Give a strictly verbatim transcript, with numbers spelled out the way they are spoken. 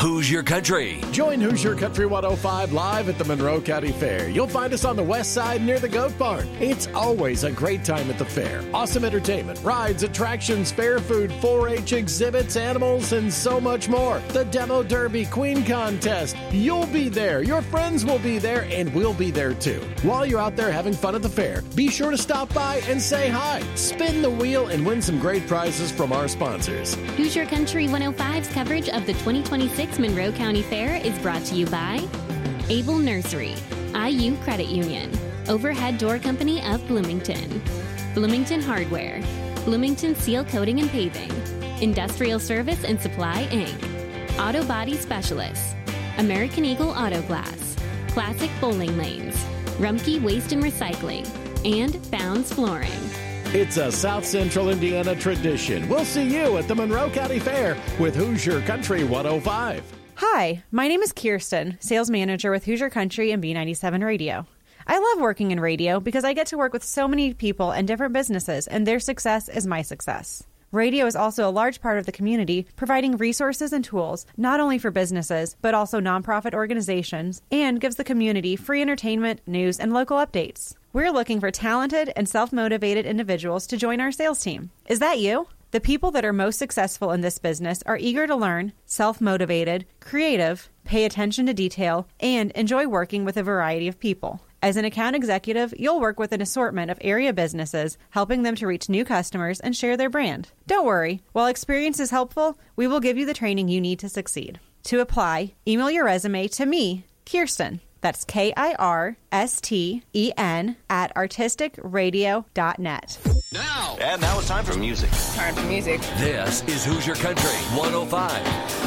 Who's Your Country? Join Who's Your Country one oh five live at the Monroe County Fair. You'll find us on the west side near the Goat Barn. It's always a great time at the fair. Awesome entertainment, rides, attractions, fair food, four H exhibits, animals, and so much more. The Demo Derby Queen Contest. You'll be there. Your friends will be there, and we'll be there too. While you're out there having fun at the fair, be sure to stop by and say hi. Spin the wheel and win some great prizes from our sponsors. Who's Your Country one oh five's coverage of the twenty twenty-six Monroe County Fair is brought to you by Able Nursery, I U Credit Union, Overhead Door Company of Bloomington, Bloomington Hardware, Bloomington Seal Coating and Paving, Industrial Service and Supply, Incorporated, Auto Body Specialists, American Eagle Auto Glass, Classic Bowling Lanes, Rumpke Waste and Recycling, and Bounds Flooring. It's a South Central Indiana tradition. We'll see you at the Monroe County Fair with Who's Your Country one oh five. Hi, my name is Kirsten, sales manager with Who's Your Country and B ninety-seven Radio. I love working in radio because I get to work with so many people and different businesses, and their success is my success. Radio is also a large part of the community, providing resources and tools, not only for businesses, but also nonprofit organizations, and gives the community free entertainment, news, and local updates. We're looking for talented and self-motivated individuals to join our sales team. Is that you? The people that are most successful in this business are eager to learn, self-motivated, creative, pay attention to detail, and enjoy working with a variety of people. As an account executive, you'll work with an assortment of area businesses, helping them to reach new customers and share their brand. Don't worry, while experience is helpful, we will give you the training you need to succeed. To apply, email your resume to me, Kirsten. That's K I R S T E N at artistic radio dot net. Now! And now it's time for music. Time for music. This is Who's Your Country one oh five.